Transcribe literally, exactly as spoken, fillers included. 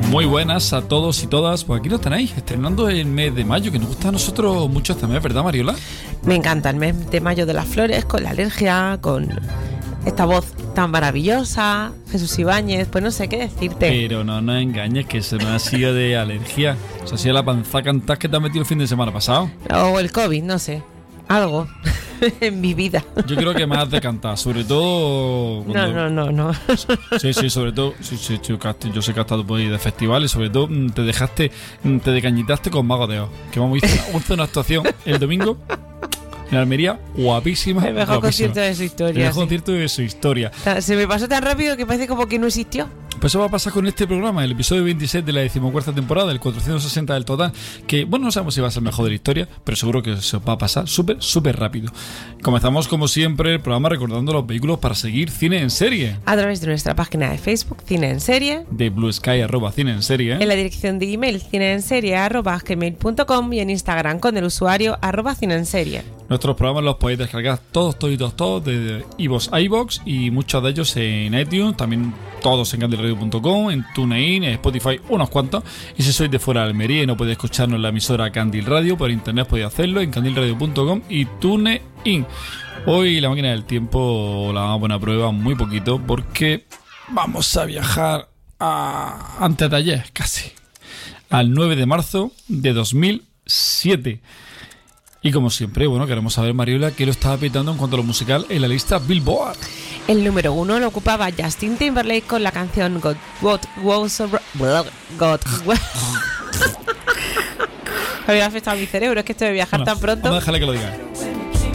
Muy buenas a todos y todas. Pues aquí lo tenéis, estrenando el mes de mayo, que nos gusta a nosotros mucho este mes, ¿verdad, Mariola? Me encanta el mes de mayo de las flores, con la alergia, con esta voz tan maravillosa, Jesús Ibáñez, pues no sé qué decirte. Pero no nos engañes, que eso no ha sido de alergia. Eso ha sido la panza cantas que te has metido el fin de semana pasado. O el COVID, no sé. Algo en mi vida. Yo creo que más de cantar, sobre todo cuando... No, no, no, no. Sí, sí, sobre todo sí, sí, yo, yo sé que has estado por ahí de festivales. Sobre todo te dejaste, te decañitaste con Mago de Oz. Que vamos a hacer una actuación el domingo en Almería, guapísima. El mejor guapísima. concierto de su historia. El mejor sí. concierto de su historia. Se me pasó tan rápido que parece como que no existió. Pues eso va a pasar con este programa, el episodio veintiséis de la decimocuarta temporada, el cuatrocientos sesenta del total, que bueno, no sabemos si va a ser el mejor de la historia, pero seguro que se va a pasar súper, súper rápido. Comenzamos como siempre el programa recordando los vehículos para seguir Cine en Serie. A través de nuestra página de Facebook, Cine en Serie. De Blue Sky, arroba Cine en Serie. En la dirección de email, cineenserie, arroba gmail punto com y en Instagram con el usuario, arroba Cine en Serie. Nuestros programas los podéis descargar todos, todos, todos de iVoox a iVoox y muchos de ellos en iTunes, también todos en candil radio punto com, en TuneIn, en Spotify, unos cuantos. Y si sois de fuera de Almería y no podéis escucharnos en la emisora Candil Radio, por internet podéis hacerlo en candil radio punto com y TuneIn. Hoy la máquina del tiempo la vamos a poner a prueba muy poquito porque vamos a viajar a antes de ayer, casi, al nueve de marzo de dos mil siete. Y como siempre, bueno, queremos saber, Mariola, qué lo estaba petando en cuanto a lo musical en la lista Billboard. El número uno lo ocupaba Justin Timberlake con la canción God What Was a... God Había afectado a mi cerebro, es que esto de viajar bueno, tan pronto. Vamos a dejarle que lo diga.